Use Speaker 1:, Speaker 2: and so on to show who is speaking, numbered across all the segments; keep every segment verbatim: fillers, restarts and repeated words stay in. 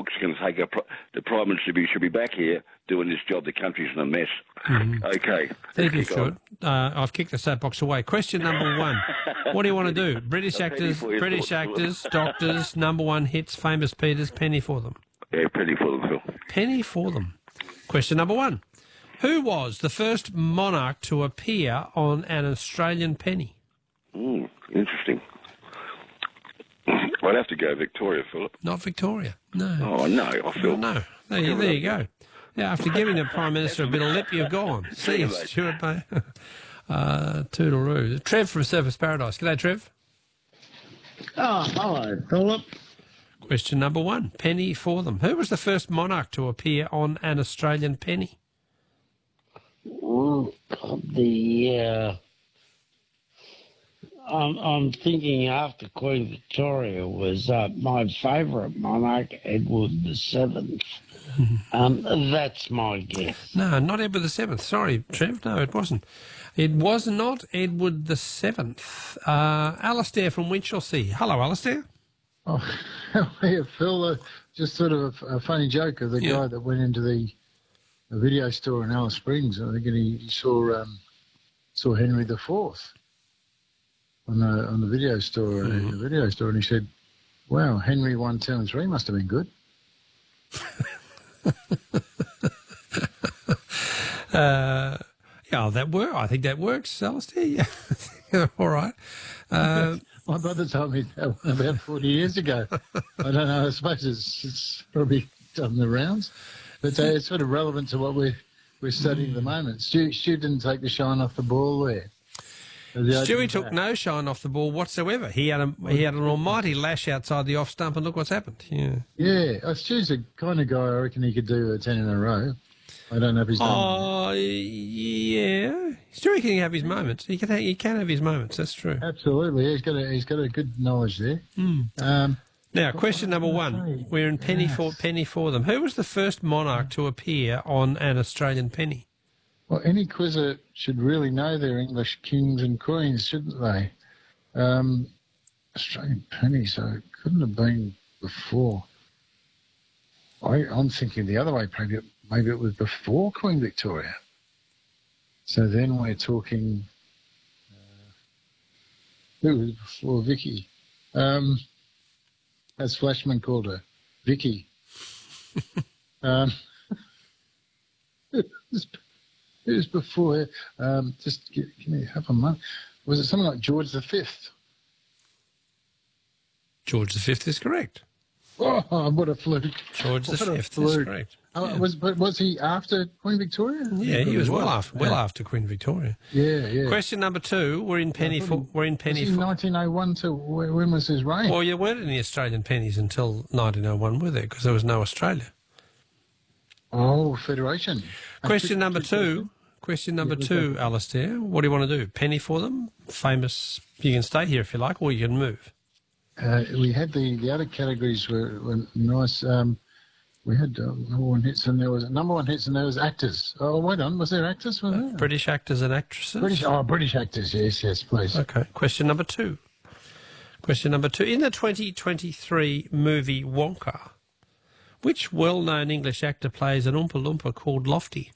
Speaker 1: Box is going to take a... The Prime Minister should be, should be back here doing this job. The country's in a mess.
Speaker 2: Mm-hmm.
Speaker 1: Okay.
Speaker 2: Thank you, Stuart. Uh, I've kicked the soapbox away. Question number one. What do you want to do? British actors, British actors, doctors, number one hits, famous Peters, penny for them.
Speaker 1: Yeah, penny for them, Phil.
Speaker 2: Penny for them. Question number one. Who was the first monarch to appear on an Australian penny?
Speaker 1: Mm, interesting. I'd have to go Victoria, Philip.
Speaker 2: Not Victoria, no.
Speaker 1: Oh, no, I feel...
Speaker 2: No, no. There, you, there you go. Yeah, after giving the Prime Minister a bit of lip, you've gone. See you, Stuart, mate. Uh, toodle-oo. Trev from Surfers Paradise. G'day, Trev.
Speaker 3: Oh, hello, Philip.
Speaker 2: Question number one. Penny for them. Who was the first monarch to appear on an Australian penny?
Speaker 3: Well, the... Uh... I'm, I'm thinking after Queen Victoria was uh, my favourite monarch, Edward the Seventh. um, that's my guess.
Speaker 2: No, not Edward the Seventh. Sorry, Trev. No, it wasn't. It was not Edward the Seventh. Uh, Alistair from Winchelsea. Hello, Alistair.
Speaker 4: Oh, yeah, Phil. Uh, just sort of a, a funny joke of the
Speaker 2: yeah.
Speaker 4: guy that went into the, the video store in Alice Springs. I think and he, he saw um, saw Henry the Fourth. On the on the video store, mm-hmm. uh, the video store, and he said, "Wow, Henry one, two, and three must have been good."
Speaker 2: uh, yeah, that work. I think that works, Alistair. Yeah, all right. Uh,
Speaker 4: My brother told me that one about forty years ago. I don't know. I suppose it's, it's probably done the rounds, but uh, it's sort of relevant to what we're we're studying at the moment. Stu, Stu didn't take the shine off the ball there.
Speaker 2: Stewie took no shine off the ball whatsoever. He had a he had an almighty lash outside the off stump, and look what's happened. Yeah,
Speaker 4: yeah. Uh, Stew's the kind of guy I reckon he could do a ten in a row. I don't know if he's done.
Speaker 2: Oh, yeah. Stewie can have his moments. He can have, he can have his moments. That's true.
Speaker 4: Absolutely, he's got a he's got a good knowledge there.
Speaker 2: Mm.
Speaker 4: Um,
Speaker 2: now, question number one. We're in penny yes. for penny for them. Who was the first monarch to appear on an Australian penny?
Speaker 4: Well, any quizzer should really know their English kings and queens, shouldn't they? Um, Australian penny, so it couldn't have been before. I, I'm thinking the other way, maybe it, maybe it was before Queen Victoria. So then we're talking... Uh, who was before Vicky? Um, as Flashman called her, Vicky. um, It was before, um, just give, give me half a month. Was it something like George the Fifth?
Speaker 2: George the Fifth is correct.
Speaker 4: Oh, what a fluke.
Speaker 2: George the Fifth is correct.
Speaker 4: Oh,
Speaker 2: yeah.
Speaker 4: was, but was he after Queen Victoria?
Speaker 2: Yeah, he was well after, well yeah. after Queen Victoria.
Speaker 4: Yeah, yeah.
Speaker 2: Question number two, we're in penny for... We're in penny
Speaker 4: was he
Speaker 2: for...
Speaker 4: nineteen oh one to... When was his reign?
Speaker 2: Well, you weren't in the Australian pennies until nineteen oh one, were there? Because there was no Australia.
Speaker 4: Oh, Federation.
Speaker 2: Question number two... Question number yeah, two, okay. Alistair. What do you want to do? Penny for them? Famous. You can stay here if you like, or you can move.
Speaker 4: Uh, we had the, the other categories were, were nice. Um, we had uh, number one hits, and there was number one hits, and there was actors. Oh, wait on. Was there actors? Was there?
Speaker 2: Uh, British actors and actresses.
Speaker 4: British. Oh, British actors. Yes, yes, please.
Speaker 2: Okay. Question number two. Question number two. In the twenty twenty-three movie Wonka, which well-known English actor plays an Oompa Loompa called Lofty?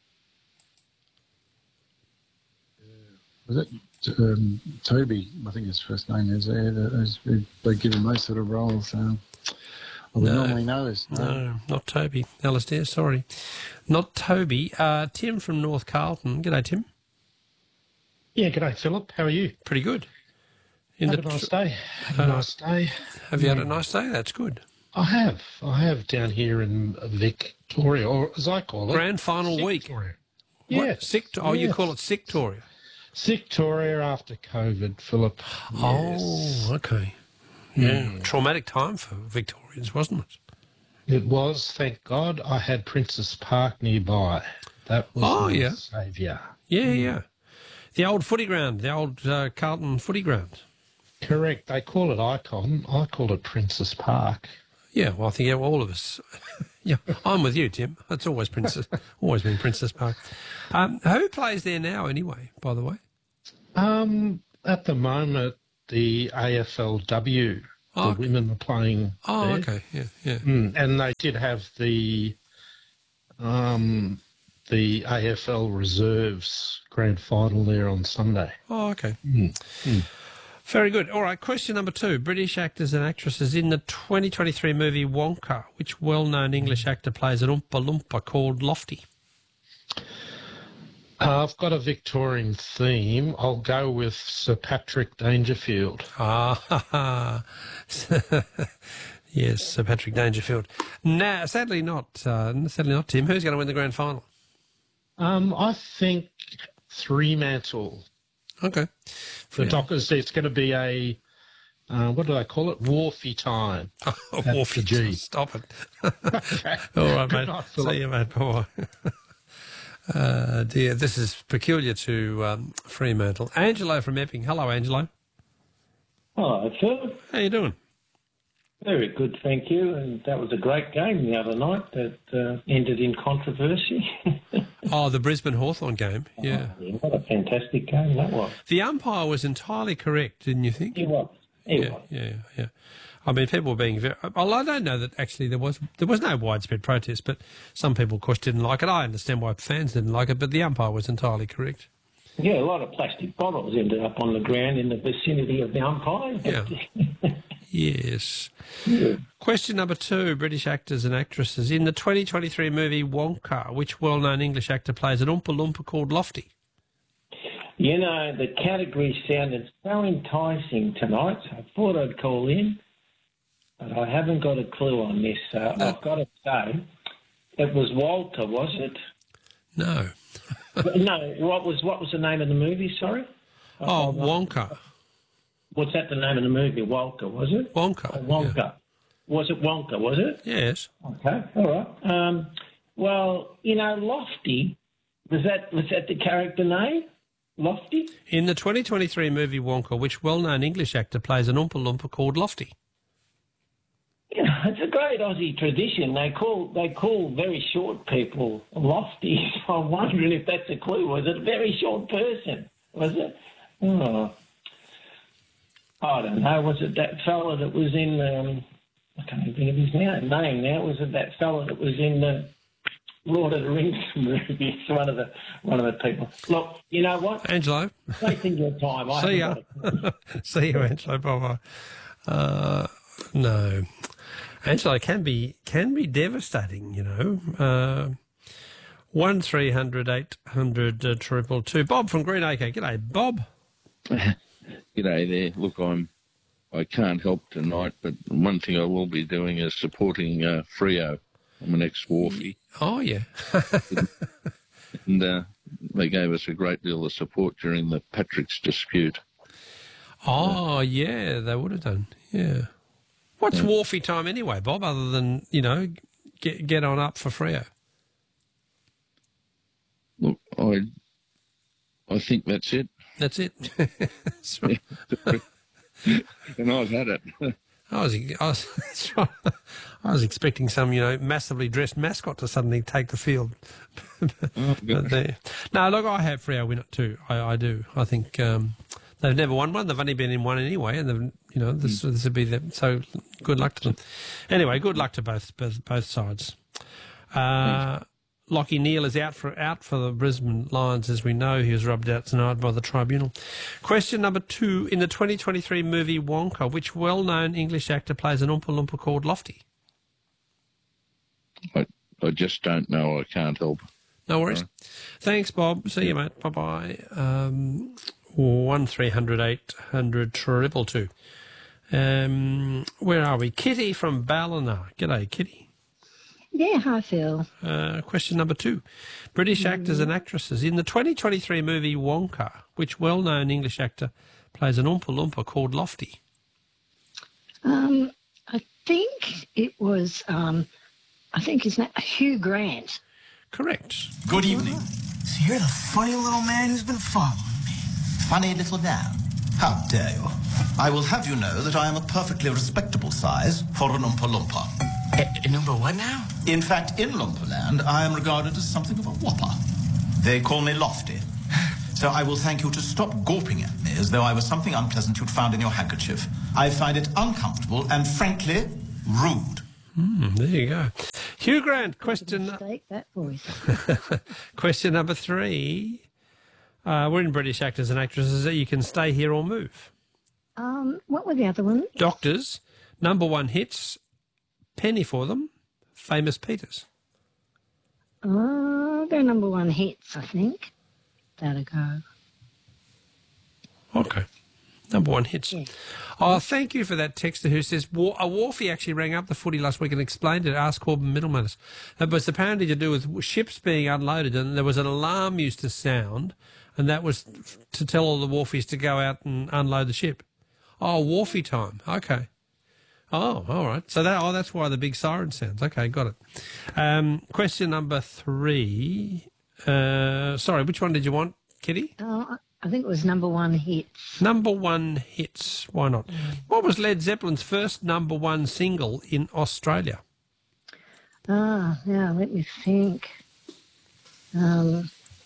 Speaker 4: Was it um, Toby? I think his first name is. Uh, they give him those sort of roles. Um, I would
Speaker 2: no,
Speaker 4: normally know this.
Speaker 2: No. no, not Toby. Alistair, sorry. Not Toby. Uh, Tim from North Carlton. G'day, Tim.
Speaker 5: Yeah, g'day, Philip. How are you?
Speaker 2: Pretty good.
Speaker 5: In had the, a nice day. Had a uh, nice day.
Speaker 2: Have you had a nice day? That's good.
Speaker 5: I have. I have down here in Victoria, or as I call it.
Speaker 2: Grand final week.
Speaker 5: Victoria.
Speaker 2: Yes. Sick, oh, yes. You call it Sictoria.
Speaker 5: Victoria after COVID, Philip.
Speaker 2: Yes. Oh, okay. Yeah. Mm. Traumatic time for Victorians, wasn't it?
Speaker 5: It was, thank God. I had Princess Park nearby. That was
Speaker 2: oh,
Speaker 5: my
Speaker 2: yeah.
Speaker 5: saviour.
Speaker 2: Yeah, mm. yeah. The old footy ground, the old uh, Carlton footy ground.
Speaker 5: Correct. They call it Icon. I call it Princess Park.
Speaker 2: Yeah, well, I think yeah, all of us. Yeah, I'm with you, Tim. It's always Princess, always been Princess Park. Um, who plays there now, anyway? By the way,
Speaker 5: um, at the moment, the A F L W
Speaker 2: Oh,
Speaker 5: the women are playing
Speaker 2: Oh,
Speaker 5: there.
Speaker 2: okay. Yeah, yeah.
Speaker 5: Mm, and they did have the um, the A F L Reserves Grand Final there on Sunday.
Speaker 2: Oh, okay.
Speaker 5: Mm. Mm.
Speaker 2: Very good. All right, question number two. British actors and actresses in the twenty twenty-three movie Wonka. Which well-known English actor plays an Oompa Loompa called Lofty?
Speaker 5: Uh, I've got a Victorian theme. I'll go with Sir Patrick Dangerfield.
Speaker 2: Ah, ha, ha. Yes, Sir Patrick Dangerfield. Nah, sadly not. Uh, sadly not, Tim. Who's going to win the grand final?
Speaker 5: Um, I think Fremantle.
Speaker 2: Okay.
Speaker 5: The
Speaker 2: Yeah.
Speaker 5: Dockers, it's going to be a, uh, what do they call it? Wharfy time.
Speaker 2: Oh,
Speaker 5: At
Speaker 2: Wolfie,
Speaker 5: the G.
Speaker 2: stop it.
Speaker 5: Okay.
Speaker 2: All right,
Speaker 5: Good
Speaker 2: mate.
Speaker 5: night, Philip.
Speaker 2: See you, mate. Bye-bye. Uh, dear, this is peculiar to um, Fremantle. Angelo from Epping. Hello, Angelo.
Speaker 6: Hello, Phil.
Speaker 2: How you doing?
Speaker 6: Very good, thank you. And that was a great game the other night that uh, ended in controversy.
Speaker 2: Oh, the Brisbane Hawthorn game. Yeah.
Speaker 6: Yeah, what a fantastic game that was.
Speaker 2: The umpire was entirely correct, didn't you think?
Speaker 6: He was. He
Speaker 2: Yeah,
Speaker 6: was.
Speaker 2: yeah, yeah. I mean, people were being very. Well, I don't know that actually there was there was no widespread protest, but some people, of course, didn't like it. I understand why fans didn't like it, but the umpire was entirely correct.
Speaker 6: Yeah, a lot of plastic bottles ended up on the ground in the vicinity of the umpire.
Speaker 2: Yeah. Yes. Question number two, British actors and actresses. In the twenty twenty-three movie Wonka, which well-known English actor plays an Oompa Loompa called Lofty?
Speaker 6: You know, the category sounded so enticing tonight, so I thought I'd call in, but I haven't got a clue on this. Uh, I've got to say, it was Walter, was it?
Speaker 2: No.
Speaker 6: No, what was what was the name of the movie, sorry?
Speaker 2: Oh, Wonka.
Speaker 6: What's that the name of the movie? Wonka, was it?
Speaker 2: Wonka.
Speaker 6: Oh, Wonka.
Speaker 2: Yeah.
Speaker 6: Was it Wonka, was it?
Speaker 2: Yes.
Speaker 6: Okay, all right. Um, well, you know, Lofty, was that was that the character name? Lofty?
Speaker 2: In the twenty twenty-three movie Wonka, which well-known English actor plays an Oompa Loompa called Lofty?
Speaker 6: You know, it's a great Aussie tradition. They call they call very short people Lofty. So I'm wondering if that's a clue. Was it a very short person? Was it? Oh, I don't know. Was it that fella that was in? Um, I can't even think of his name now. Was it that fella that was in the Lord of the Rings movies? One of the one of the people. Look, you know what?
Speaker 2: Angelo.
Speaker 6: Wasting your time. I
Speaker 2: See ya.
Speaker 6: haven't got a-
Speaker 2: See you, Angelo. Bye-bye. Uh, no. Angelo can be can be devastating, you know. Uh, one three hundred eight hundred uh, triple two. Bob from Greenacre. G'day, Bob.
Speaker 7: G'day there. Look, I'm, I can't help tonight, but one thing I will be doing is supporting uh, Freo. I'm an ex-Wharfie,
Speaker 2: Oh, yeah.
Speaker 7: and uh, they gave us a great deal of support during the Patrick's dispute.
Speaker 2: Oh, yeah, they would have done. Yeah. What's
Speaker 7: Yeah.
Speaker 2: Wharfie time anyway, Bob, other than, you know, get get on up for Freo?
Speaker 7: Look, I, I think that's it,
Speaker 2: That's it. That's right.
Speaker 7: and I've had it.
Speaker 2: I was, I was, that's right. I was expecting some, you know, massively dressed mascot to suddenly take the field.
Speaker 7: Oh,
Speaker 2: But
Speaker 7: gosh.
Speaker 2: there- no, look, I have Freo win it too. I, I do. I think um, they've never won one. They've only been in one anyway, and they've, you know, this this would be them. So good luck to them. Anyway, good luck to both both, both sides. Uh, Lockie Neal is out for out for the Brisbane Lions, as we know. He was rubbed out tonight by the tribunal. Question number two: in the twenty twenty-three movie Wonka, which well-known English actor plays an Oompa Loompa called Lofty?
Speaker 7: I, I just don't know. I can't help.
Speaker 2: No worries. Thanks, Bob. See you, mate. Bye-bye. Um, one three hundred eight hundred triple two. Um, where are we? Kitty from Ballina. G'day, Kitty.
Speaker 8: Yeah, hi, Phil.
Speaker 2: Uh, question number two. British actors and actresses. In the twenty twenty-three movie Wonka, which well-known English actor plays an Oompa Loompa called Lofty?
Speaker 8: Um, I think it was, um, I think his name, Hugh Grant.
Speaker 2: Correct.
Speaker 9: Good evening. So you're the funny little man who's been following me. Funny little man? How dare you? I will have you know that I am a perfectly respectable size for an Oompa Loompa.
Speaker 10: A number what now?
Speaker 9: In fact, in Loompa-land, I am regarded as something of a whopper. They call me Lofty. So I will thank you to stop gawping at me as though I was something unpleasant you'd found in your handkerchief. I find it uncomfortable and, frankly, rude.
Speaker 2: Mm, there you go. Hugh Grant, question...
Speaker 8: Mistake, that voice.
Speaker 2: Question number three. Uh, we're in British actors and actresses that you can stay here or move.
Speaker 8: Um, what were the other ones?
Speaker 2: Doctors, number one hits, penny for them, Famous Peters.
Speaker 8: Oh, they're number one hits, I think. That'll go.
Speaker 2: Okay. Number one hits.
Speaker 8: Yeah.
Speaker 2: Oh, thank you for that texter who says, War- a Wharfie actually rang up the footy last week and explained it, asked Corbin Middleman. It was apparently to do with ships being unloaded, and there was an alarm used to sound, and that was to tell all the Wharfies to go out and unload the ship. Oh, Wharfie time. Okay. Oh, all right. So that oh, that's why the big siren sounds. Okay, got it. Um, question number three. Uh, sorry, which one did you want, Kitty?
Speaker 8: Oh, I think it was number one hits.
Speaker 2: Number one hits. Why not? What was Led Zeppelin's first number one single in Australia?
Speaker 8: Ah, yeah, let me think. Um,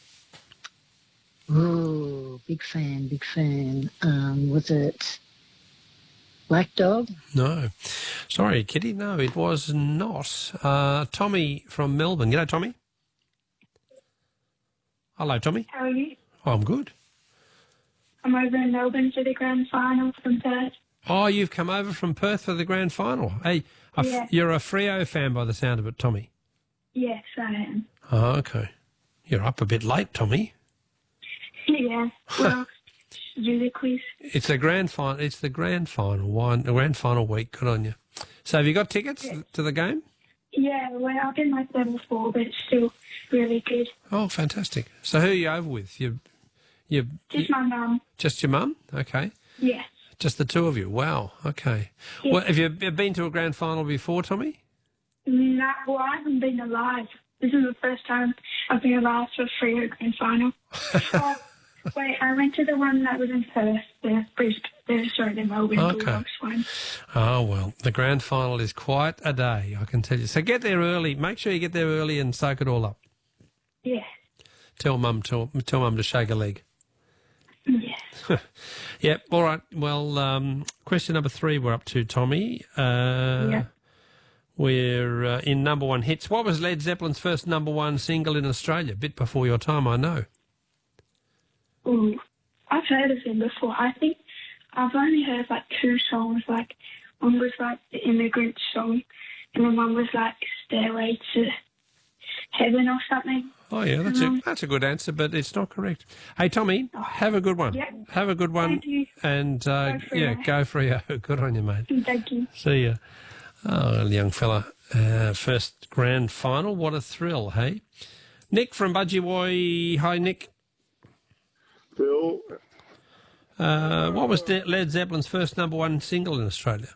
Speaker 8: ooh, big fan, big fan. Um, was it Black Dog?
Speaker 2: No. Sorry, Kitty. No, it was not. Uh, Tommy from Melbourne. G'day, Tommy. Hello, Tommy.
Speaker 11: How are you?
Speaker 2: Oh, I'm good.
Speaker 11: I'm over in Melbourne for the grand final from Perth.
Speaker 2: Oh, you've come over from Perth for the grand final. Hey, a f-
Speaker 11: Yeah.
Speaker 2: you're a Freo fan by the sound of it, Tommy.
Speaker 11: Yes, I am.
Speaker 2: Oh, okay. You're up a bit late, Tommy.
Speaker 11: Yeah, well, do the quiz.
Speaker 2: It's the grand final. It's the grand final one. The grand final week. Good on you. So, have you got tickets
Speaker 11: Yeah.
Speaker 2: to the game?
Speaker 11: Yeah, well, I've been like level four, but it's still really good.
Speaker 2: Oh, fantastic. So, who are you over with? You, you,
Speaker 11: Just my mum.
Speaker 2: just your mum? Okay.
Speaker 11: Yeah.
Speaker 2: Just the two of you. Wow. Okay.
Speaker 11: Yeah.
Speaker 2: Well, have you been to a grand final before, Tommy?
Speaker 11: No, well, I haven't been alive. This is the first time I've been alive for a Freo grand final. Oh, wait, I went to the one that was in Perth, the Brisbane, the, sorry, the Melbourne
Speaker 2: Okay.
Speaker 11: Bulldogs one.
Speaker 2: Oh, well, the grand final is quite a day, I can tell you. So get there early. Make sure you get there early and soak it all up.
Speaker 11: Yeah.
Speaker 2: Tell mum, tell, tell mum to shake a leg.
Speaker 11: Yes.
Speaker 2: Yep, all right. Well, um, question number three we're up to, Tommy. Uh,
Speaker 11: Yeah.
Speaker 2: We're uh, in number one hits. What was Led Zeppelin's first number one single in Australia? A bit before your time, I know.
Speaker 11: Ooh, I've heard of him before. I think I've only heard like two songs. Like one was like the Immigrant song, and then one was like Stairway to Heaven or something.
Speaker 2: Oh, yeah, that's
Speaker 11: Um,
Speaker 2: a, that's a good answer, but it's not correct. Hey, Tommy, have a good one.
Speaker 11: Yeah.
Speaker 2: Have a good one.
Speaker 11: Thank you.
Speaker 2: And, uh,
Speaker 11: Go Freo.
Speaker 2: yeah, go Freo. Good on you, mate.
Speaker 11: Thank you.
Speaker 2: See ya. Oh, young fella. Uh, first grand final. What a thrill, hey? Nick from Budgie. Hi, Nick.
Speaker 12: Phil,
Speaker 2: Uh, what was De- Led Zeppelin's first number one single in Australia?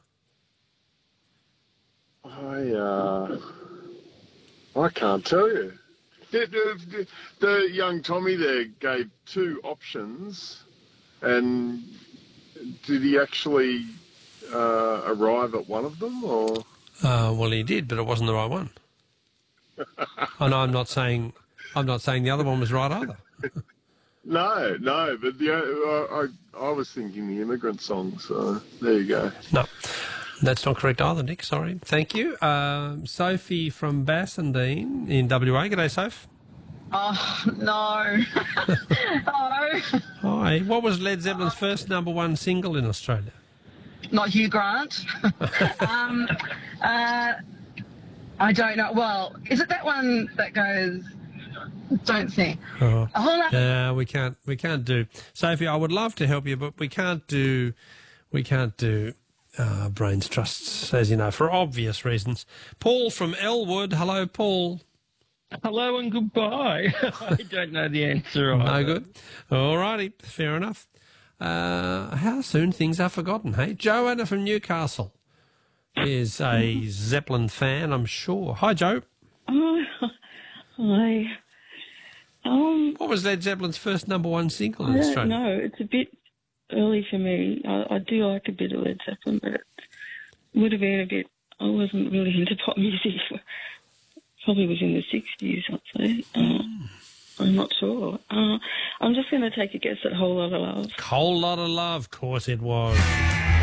Speaker 12: I uh, I can't tell you. The, the, the young Tommy there gave two options, and did he actually uh, arrive at one of them, or?
Speaker 2: Uh, well, he did, but it wasn't the right one. And I'm not saying I'm not saying the other one was right either.
Speaker 12: No, no, but the uh, I I was thinking the Immigrant song, so there you go.
Speaker 2: No, that's not correct either, Nick. Sorry. Thank you. Um, Sophie from Bassendean in W A. G'day, Soph.
Speaker 13: Oh, no. oh,
Speaker 2: Hi. What was Led Zeppelin's first number one single in Australia?
Speaker 13: not Hugh Grant. um, uh, I don't know. Well, is it that one that goes, don't sing?
Speaker 2: Oh.
Speaker 13: A whole lot-
Speaker 2: No, we can't. We can't do. Sophie, I would love to help you, but we can't do. We can't do uh, brains trusts, as you know, for obvious reasons. Paul from Elwood. Hello, Paul.
Speaker 14: Hello and goodbye. I don't know the answer.
Speaker 2: No
Speaker 14: either.
Speaker 2: good. All righty. Fair enough. Uh, how soon things are forgotten, hey? Joanna from Newcastle is a Zeppelin fan, I'm sure. Hi, Joe.
Speaker 15: Oh, hi. Um,
Speaker 2: What was Led Zeppelin's first number one single in
Speaker 15: I don't
Speaker 2: Australia?
Speaker 15: know. It's a bit early for me. I, I do like a bit of Led Zeppelin, but it would have been a bit... I wasn't really into pop music. Probably was in the sixties, I'd say. Um, I'm not sure. Uh, I'm just going to take a guess at Whole Lot of Love.
Speaker 2: Whole Lot of Love, of course it was.